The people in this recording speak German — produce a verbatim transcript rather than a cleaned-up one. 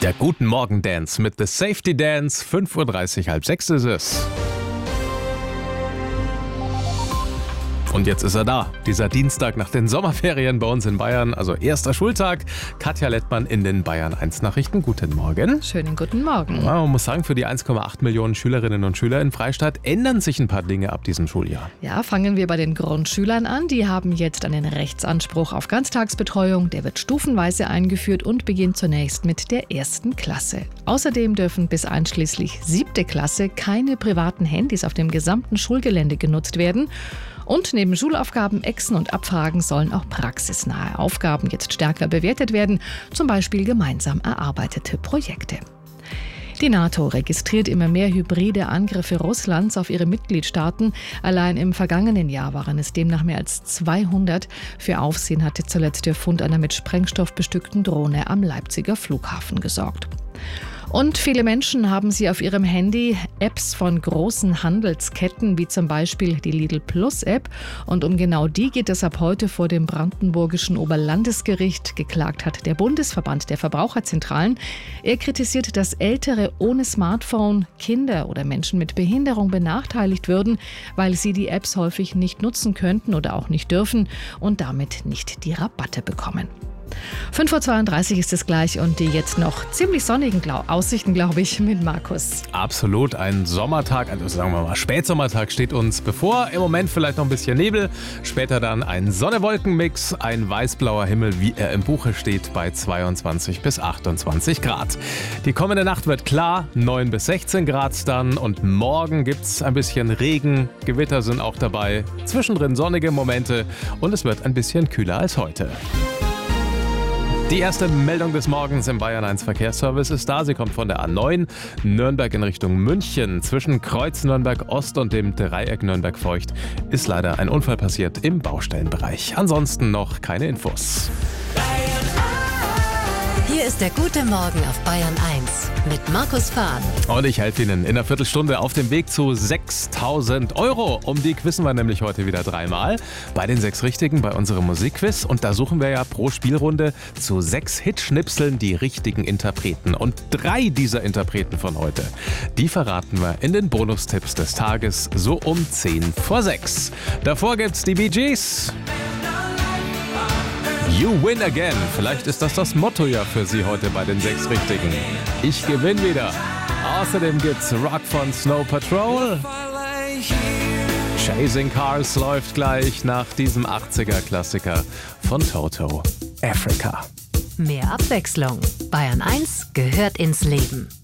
Der Guten Morgen Dance mit The Safety Dance. fünf Uhr dreißig, halb sechs ist es. Und jetzt ist er da, dieser Dienstag nach den Sommerferien bei uns in Bayern, also erster Schultag. Katja Lettmann in den Bayern eins Nachrichten. Guten Morgen. Schönen guten Morgen. Ja, man muss sagen, für die eins Komma acht Millionen Schülerinnen und Schüler in Freistadt ändern sich ein paar Dinge ab diesem Schuljahr. Ja, fangen wir bei den Grundschülern an. Die haben jetzt einen Rechtsanspruch auf Ganztagsbetreuung. Der wird stufenweise eingeführt und beginnt zunächst mit der ersten Klasse. Außerdem dürfen bis einschließlich siebte Klasse keine privaten Handys auf dem gesamten Schulgelände genutzt werden. Und neben Schulaufgaben, Exen und Abfragen sollen auch praxisnahe Aufgaben jetzt stärker bewertet werden, zum Beispiel gemeinsam erarbeitete Projekte. Die NATO registriert immer mehr hybride Angriffe Russlands auf ihre Mitgliedstaaten. Allein im vergangenen Jahr waren es demnach mehr als zweihundert. Für Aufsehen hatte zuletzt der Fund einer mit Sprengstoff bestückten Drohne am Leipziger Flughafen gesorgt. Und viele Menschen haben sie auf ihrem Handy Apps von großen Handelsketten, wie zum Beispiel die Lidl Plus App. Und um genau die geht es ab heute vor dem brandenburgischen Oberlandesgericht. Geklagt hat der Bundesverband der Verbraucherzentralen. Er kritisiert, dass Ältere ohne Smartphone, Kinder oder Menschen mit Behinderung benachteiligt würden, weil sie die Apps häufig nicht nutzen könnten oder auch nicht dürfen und damit nicht die Rabatte bekommen. fünf Uhr zweiunddreißig ist es gleich und die jetzt noch ziemlich sonnigen Glau- Aussichten, glaube ich, mit Markus. Absolut, ein Sommertag, also sagen wir mal Spätsommertag steht uns bevor. Im Moment vielleicht noch ein bisschen Nebel, später dann ein Sonne-Wolken-Mix, ein weiß-blauer Himmel, wie er im Buche steht, bei zweiundzwanzig bis achtundzwanzig Grad. Die kommende Nacht wird klar, neun bis sechzehn Grad dann und morgen gibt es ein bisschen Regen, Gewitter sind auch dabei, zwischendrin sonnige Momente und es wird ein bisschen kühler als heute. Die erste Meldung des Morgens im Bayern eins Verkehrsservice ist da. Sie kommt von der A neun, Nürnberg in Richtung München. Zwischen Kreuz Nürnberg Ost und dem Dreieck Nürnberg Feucht ist leider ein Unfall passiert im Baustellenbereich. Ansonsten noch keine Infos. Hier ist der Gute Morgen auf Bayern eins mit Markus Fahn. Und ich helfe Ihnen in einer Viertelstunde auf dem Weg zu sechstausend Euro. Um die quizzen wir nämlich heute wieder dreimal. Bei den sechs Richtigen bei unserem Musikquiz. Und da suchen wir ja pro Spielrunde zu sechs Hitschnipseln die richtigen Interpreten. Und drei dieser Interpreten von heute, die verraten wir in den Bonustipps des Tages so um zehn vor sechs. Davor gibt's die Bee Gees. You win again. Vielleicht ist das das Motto ja für Sie heute bei den sechs Richtigen. Ich gewinne wieder. Außerdem gibt's Rock von Snow Patrol. Chasing Cars läuft gleich nach diesem achtziger-Klassiker von Toto. Africa. Mehr Abwechslung. Bayern eins gehört ins Leben.